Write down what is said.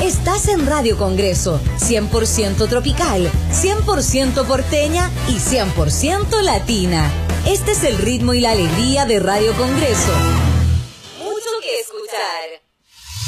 Estás en Radio Congreso, 100% tropical, 100% porteña y 100% latina. Este es el ritmo y la alegría de Radio Congreso.